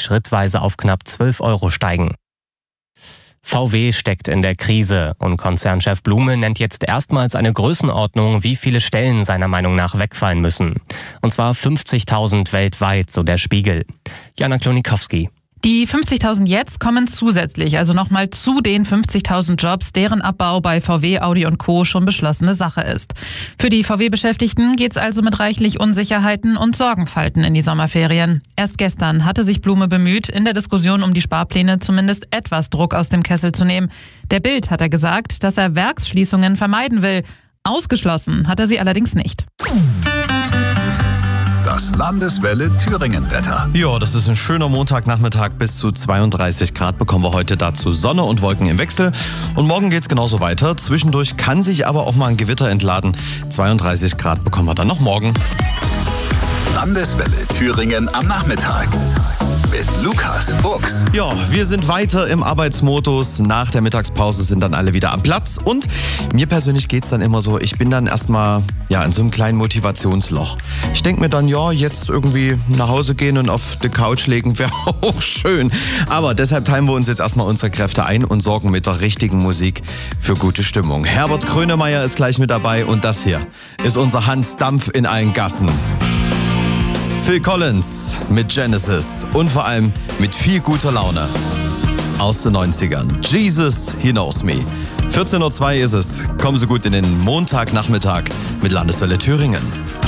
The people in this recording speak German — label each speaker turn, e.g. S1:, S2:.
S1: schrittweise auf knapp 12 € steigen. VW steckt in der Krise und Konzernchef Blume nennt jetzt erstmals eine Größenordnung, wie viele Stellen seiner Meinung nach wegfallen müssen. Und zwar 50.000 weltweit, so der Spiegel. Jana Klonikowski.
S2: Die 50.000 jetzt kommen zusätzlich, also nochmal zu den 50.000 Jobs, deren Abbau bei VW, Audi und Co. schon beschlossene Sache ist. Für die VW-Beschäftigten geht's also mit reichlich Unsicherheiten und Sorgenfalten in die Sommerferien. Erst gestern hatte sich Blume bemüht, in der Diskussion um die Sparpläne zumindest etwas Druck aus dem Kessel zu nehmen. Der Bild hat er gesagt, dass er Werksschließungen vermeiden will. Ausgeschlossen hat er sie allerdings nicht.
S3: Das Landeswelle Thüringen-Wetter.
S4: Ja, das ist ein schöner Montagnachmittag. Bis zu 32 Grad bekommen wir heute dazu. Sonne und Wolken im Wechsel. Und morgen geht's genauso weiter. Zwischendurch kann sich aber auch mal ein Gewitter entladen. 32 Grad bekommen wir dann noch morgen.
S3: Landeswelle Thüringen am Nachmittag. Mit Lukas Fuchs.
S4: Ja, wir sind weiter im Arbeitsmodus. Nach der Mittagspause sind dann alle wieder am Platz. Und mir persönlich geht's dann immer so, ich bin dann erstmal in so einem kleinen Motivationsloch. Ich denke mir dann, jetzt irgendwie nach Hause gehen und auf die Couch legen wäre auch schön. Aber deshalb teilen wir uns jetzt erstmal unsere Kräfte ein und sorgen mit der richtigen Musik für gute Stimmung. Herbert Grönemeyer ist gleich mit dabei und das hier ist unser Hans Dampf in allen Gassen. Phil Collins mit Genesis und vor allem mit viel guter Laune aus den 90ern. Jesus, He Knows Me. 14:02 Uhr ist es. Kommen Sie gut in den Montagnachmittag mit Landeswelle Thüringen.